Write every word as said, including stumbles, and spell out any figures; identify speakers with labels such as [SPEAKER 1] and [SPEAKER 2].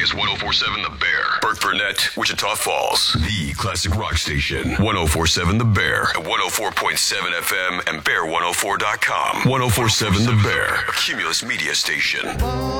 [SPEAKER 1] is one oh four point seven The Bear. Burke Burnett, Wichita Falls. The classic rock station. one oh four point seven The Bear. At one oh four point seven F M and bear one oh four dot com. one oh four point seven The Bear. A Cumulus media station.